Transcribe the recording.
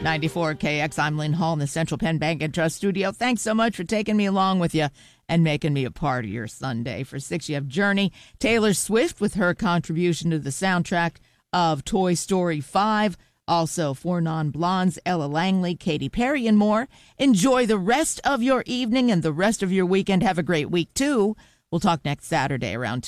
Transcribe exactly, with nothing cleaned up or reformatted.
ninety-four K X, I'm Lynn Hall in the Central Penn Bank and Trust Studio. Thanks so much for taking me along with you and making me a part of your Sunday. For six, you have Journey, Taylor Swift with her contribution to the soundtrack of Toy Story five. Also, Four Non-Blondes, Ella Langley, Katy Perry, and more. Enjoy the rest of your evening and the rest of your weekend. Have a great week, too. We'll talk next Saturday around two.